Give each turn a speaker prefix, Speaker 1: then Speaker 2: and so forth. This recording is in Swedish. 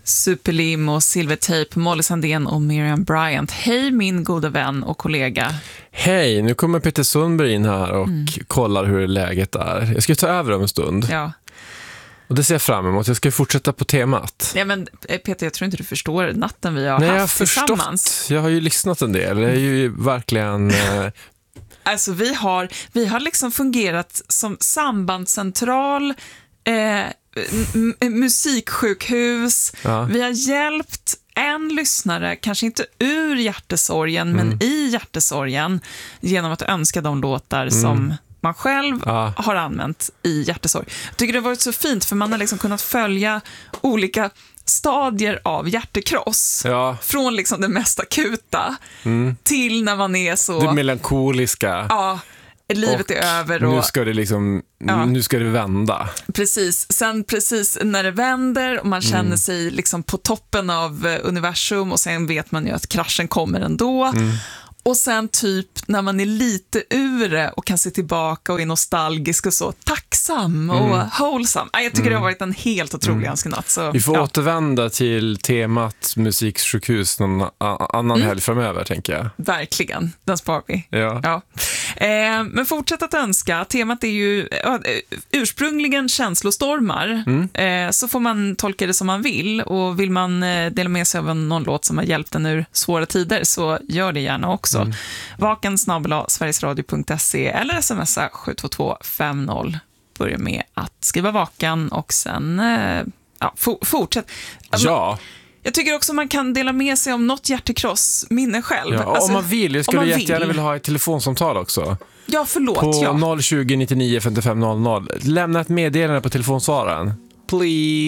Speaker 1: Superlim och Silvertape, Molly Sandén och Miriam Bryant. Hej min goda vän och kollega.
Speaker 2: Hej, nu kommer Peter Sundberg in här och kollar hur läget är. Jag ska ta över om en stund.
Speaker 1: Ja.
Speaker 2: Och det ser jag fram emot. Jag ska fortsätta på temat.
Speaker 1: Ja, men Peter, jag tror inte du förstår natten vi har haft tillsammans.
Speaker 2: Jag har ju lyssnat en del. Det är ju verkligen...
Speaker 1: Alltså vi har liksom fungerat som sambandscentral, musiksjukhus.
Speaker 2: Ja.
Speaker 1: Vi har hjälpt en lyssnare, kanske inte ur hjärtesorgen, men i hjärtesorgen, genom att önska de låtar som man själv har använt i hjärtesorg. Jag tycker det har varit så fint, för man har liksom kunnat följa olika stadier av hjärtekross.
Speaker 2: Ja.
Speaker 1: Från liksom det mest akuta till när man är så...
Speaker 2: Det melankoliska.
Speaker 1: Ja, livet
Speaker 2: och
Speaker 1: är över. Och,
Speaker 2: nu ska det liksom... Nu ska det vända.
Speaker 1: Precis. Sen precis när det vänder och man känner sig liksom på toppen av universum, och sen vet man ju att kraschen kommer ändå. Och sen typ när man är lite ur det och kan se tillbaka och är nostalgisk och så tacksam och wholesome. Jag tycker det har varit en helt otrolig önskenatt. Så,
Speaker 2: vi får återvända till temat musiksjukhus någon annan helg framöver, tänker jag.
Speaker 1: Verkligen, den sparar vi.
Speaker 2: Ja.
Speaker 1: Men fortsätt att önska. Temat är ju ursprungligen känslostormar. Så får man tolka det som man vill. Och vill man dela med sig av någon låt som har hjälpt en ur svåra tider, så gör det gärna också. vaken@sverigesradio.se eller smsa 72250. Börja med att skriva vaken och sen fortsätt.
Speaker 2: Ja.
Speaker 1: Jag tycker också man kan dela med sig om något hjärtekross minne själv.
Speaker 2: Ja,
Speaker 1: alltså,
Speaker 2: om man vill. Jag skulle jättegärna vilja ha ett telefonsamtal också.
Speaker 1: Ja, förlåt.
Speaker 2: På 020 99 55 00. Lämna ett meddelande på telefonsvararen. Please.